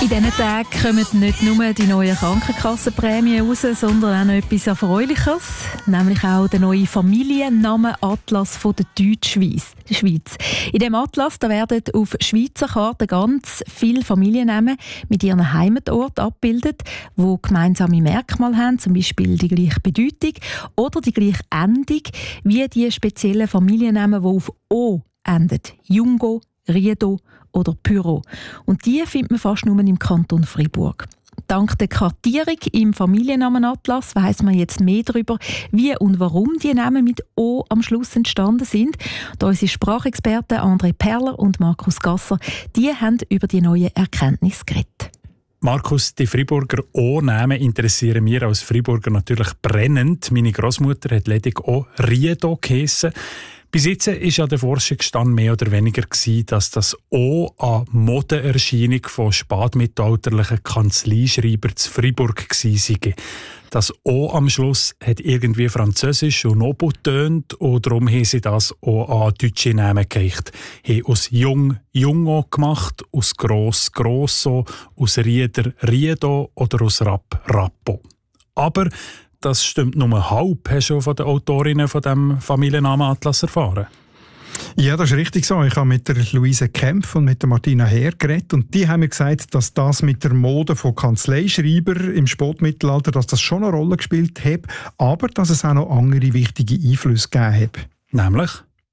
In diesen Tagen kommen nicht nur die neuen Krankenkassenprämien raus, sondern auch noch etwas Erfreuliches, nämlich auch der neue Familiennamenatlas von der Deutschschweiz. In diesem Atlas da werden auf Schweizer Karten ganz viele Familiennamen mit ihren Heimatort abgebildet, die gemeinsame Merkmale haben, zum Beispiel die gleiche Bedeutung oder die gleiche Endung wie die speziellen Familiennamen, die auf O enden. Jungo, Riedo oder Pyro. Und die findet man fast nur im Kanton Freiburg. Dank der Kartierung im Familiennamenatlas weiss man jetzt mehr darüber, wie und warum die Namen mit O am Schluss entstanden sind. Da unsere Sprachexperten André Perler und Markus Gasser, die haben über die neuen Erkenntnisse geredet. Markus, die Freiburger O-Namen interessieren mir als Freiburger natürlich brennend. Meine Großmutter hat ledig O Riedo geheissen. Bis jetzt war ja der Forschungsstand mehr oder weniger, dass das O eine Modeerscheinung von spätmittelalterlichen Kanzleischreibern zu Freiburg war. Das O am Schluss hat irgendwie französisch und Nobo getönt und darum haben sie das auch an deutsche Namen geeicht. Haben aus Jung Jungo gemacht, aus Gross Grosso, aus Rieder Riedo oder aus Rapp Rappo. Aber das stimmt nur halb, hast du von den Autorinnen von diesem Familiennamenatlas erfahren? Ja, das ist richtig so. Ich habe mit der Luise Kempf und mit der Martina Herr geredet und die haben mir gesagt, dass das mit der Mode von Kanzleischreiber im Spätmittelalter, dass das schon eine Rolle gespielt hat, aber dass es auch noch andere wichtige Einflüsse gegeben hat. Nämlich?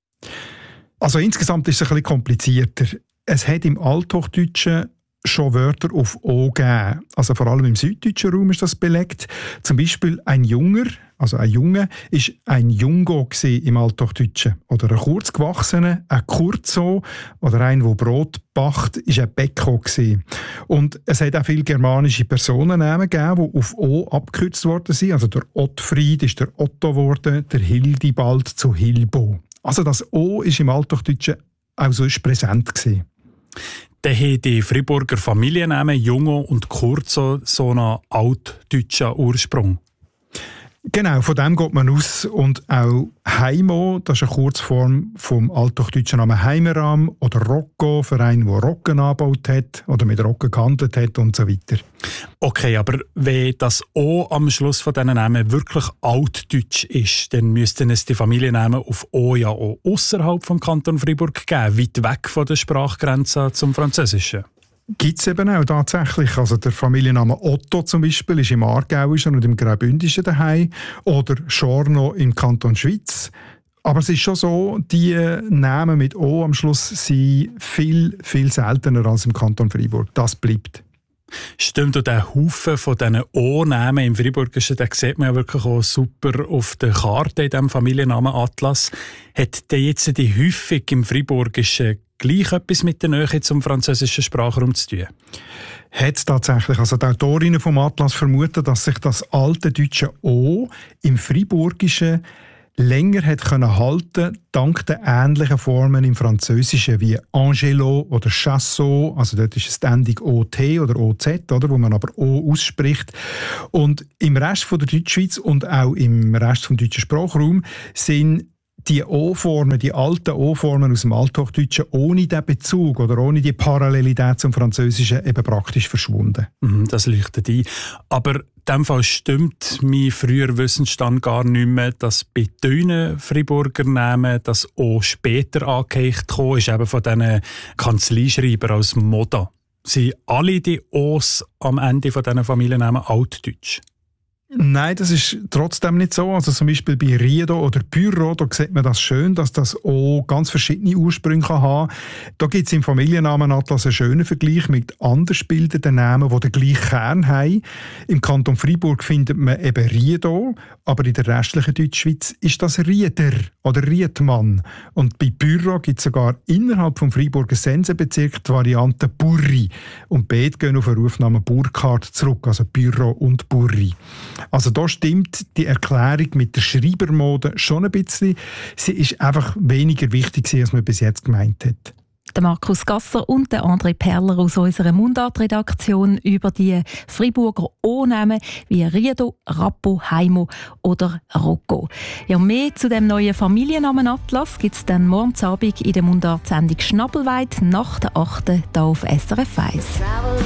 Also insgesamt ist es ein bisschen komplizierter. Es hat im Althochdeutschen schon Wörter auf O gegeben. Also vor allem im süddeutschen Raum ist das belegt. Zum Beispiel ein Junge ist ein Jungo im Althochdeutschen. Oder ein kurzgewachsener, ein Kurzo oder ein, der Brot backt, ist ein Bäcko gewesen. Und es hat auch viele germanische Personennamen gegeben, die auf O abgekürzt worden sind. Also der Ottfried ist der Otto geworden, der Hildibald zu Hilbo. Also das O ist im Althochdeutschen auch sonst präsent gewesen. Dann haben die Freiburger Familiennamen Jungo und Kurzo so einen altdeutschen Ursprung. Genau, von dem geht man aus. Und auch Heimo, das ist eine Kurzform vom althochdeutschen Namen Heimeram oder Rocco, für einen, der Rocken angebaut hat oder mit Rocken gehandelt hat und so weiter. Okay, aber wenn das O am Schluss von diesen Namen wirklich altdeutsch ist, dann müssten es die Familiennamen auf O ja auch ausserhalb vom Kanton Freiburg geben, weit weg von der Sprachgrenze zum Französischen. Gibt es eben auch tatsächlich. Also der Familienname Otto zum Beispiel ist im Aargauischen und im Graubündischen daheim oder Schorno im Kanton Schweiz. Aber es ist schon so, die Namen mit O am Schluss sind viel, viel seltener als im Kanton Freiburg. Das bleibt. Stimmt, und der Haufen von diesen O-Namen im Freiburgischen, den sieht man ja wirklich auch super auf der Karte in diesem Familiennamenatlas. Hat der jetzt die häufig im Freiburgischen gleich etwas mit der Nähe zum französischen Sprachraum zu tun? Hat es tatsächlich. Also die Autorinnen vom Atlas vermuten, dass sich das alte deutsche O im Freiburgischen länger hat können halten, dank der ähnlichen Formen im Französischen wie Angelo oder Chassot, also dort ist es ständig OT oder OZ, oder, wo man aber O ausspricht. Und im Rest von der Deutschschweiz und auch im Rest vom deutschen Sprachraum sind die O-Formen, die alten O-Formen aus dem Althochdeutschen ohne diesen Bezug oder ohne die Parallelität zum Französischen eben praktisch verschwunden. Das leuchtet ein. Aber in diesem Fall stimmt mein früher Wissensstand gar nicht mehr, dass bei dünnen Freiburger Namen das O später angehängt kam, ist eben von diesen Kanzleischreibern aus Moda. Sind alle die O's am Ende von diesen Familiennamen altdeutsch? Nein, das ist trotzdem nicht so. Also zum Beispiel bei Riedo oder Pyro, da sieht man das schön, dass das O ganz verschiedene Ursprünge haben kann. Da gibt es im Familiennamenatlas einen schönen Vergleich mit anders bildenden Namen, die den gleichen Kern haben. Im Kanton Freiburg findet man eben Riedo, aber in der restlichen Deutschschweiz ist das Rieder oder Riedmann. Und bei Pyro gibt es sogar innerhalb vom Freiburger Sensenbezirk die Variante Burri. Und beide gehen auf den Rufnamen Burkhardt zurück, also Pyro und Burri. Also da stimmt die Erklärung mit der Schreibermode schon ein bisschen. Sie ist einfach weniger wichtig, als man bis jetzt gemeint hat. Der Markus Gasser und der André Perler aus unserer Mundart-Redaktion über die Freiburger O-Namen wie Riedo, Rappo, Heimo oder Rocco. Ja, mehr zu dem neuen Familiennamenatlas gibt es dann morgen Abend in der Mundart-Sendung Schnabelweit nach der 8. hier auf SRF 1.